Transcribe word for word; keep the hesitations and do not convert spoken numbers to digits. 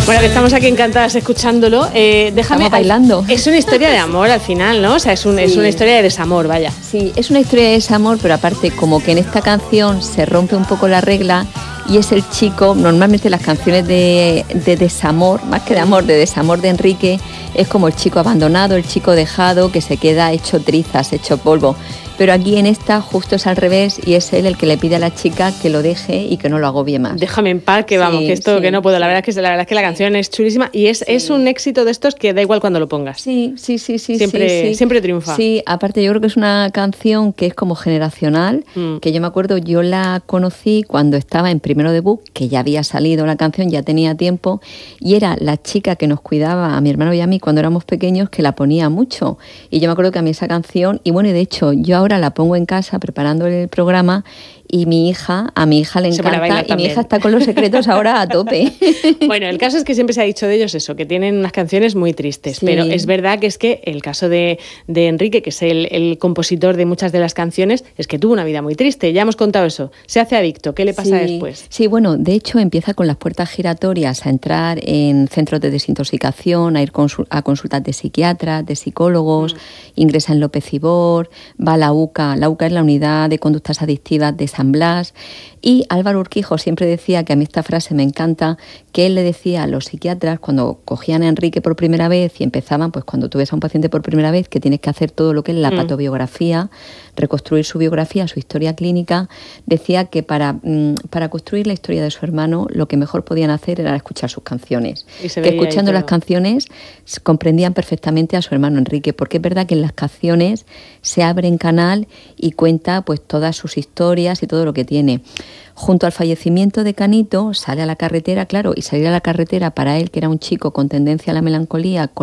Bueno, que estamos aquí encantadas escuchándolo. Eh, déjame, estamos bailando. Es una historia de amor al final, ¿no? O sea, es, un, sí. es una historia de desamor, vaya. Sí, es una historia de desamor, pero aparte como que en esta canción se rompe un poco la regla y es el chico, normalmente las canciones de, de desamor, más que de amor, de desamor de Enrique, es como el chico abandonado, el chico dejado que se queda hecho trizas, hecho polvo. Pero aquí en esta justo es al revés y es él el que le pide a la chica que lo deje y que no lo agobie más. Déjame en paz, que vamos, sí, que esto sí, que no puedo. La verdad es que la verdad es que la canción es chulísima y es, sí. es un éxito de estos que da igual cuando lo pongas. Sí, sí, sí, sí. Siempre, sí, sí. siempre triunfa. Sí, aparte yo creo que es una canción que es como generacional, mm. que yo me acuerdo, yo la conocí cuando estaba en primero de B U C, que ya había salido la canción, ya tenía tiempo, y era la chica que nos cuidaba a mi hermano y a mí cuando éramos pequeños que la ponía mucho. Y yo me acuerdo que a mí esa canción, y bueno, y de hecho yo ahora la pongo en casa preparando el programa y mi hija, a mi hija le encanta y mi hija está con Los Secretos ahora a tope. Bueno, el caso es que siempre se ha dicho de ellos eso, que tienen unas canciones muy tristes, sí. pero es verdad que es que el caso de, de Enrique, que es el, el compositor de muchas de las canciones, es que tuvo una vida muy triste, ya hemos contado eso, se hace adicto, ¿qué le pasa sí. después? Sí, bueno, de hecho empieza con las puertas giratorias a entrar en centros de desintoxicación, a ir consul- a consultas de psiquiatras, de psicólogos, mm. ingresa en López Ibor, va a la U C A, la U C A es la unidad de conductas adictivas de San Blas, y Álvaro Urquijo siempre decía, que a mí esta frase me encanta, que él le decía a los psiquiatras cuando cogían a Enrique por primera vez y empezaban, pues cuando tú ves a un paciente por primera vez, que tienes que hacer todo lo que es la mm. patobiografía, reconstruir su biografía, su historia clínica, decía que para, mm, para construir la historia de su hermano lo que mejor podían hacer era escuchar sus canciones, que escuchando las canciones comprendían perfectamente a su hermano Enrique, porque es verdad que en las canciones se abre en canal y cuenta pues todas sus historias y todo lo que tiene. Junto al fallecimiento de Canito sale a la carretera, claro, y salir a la carretera para él, que era un chico con tendencia a la melancolía, con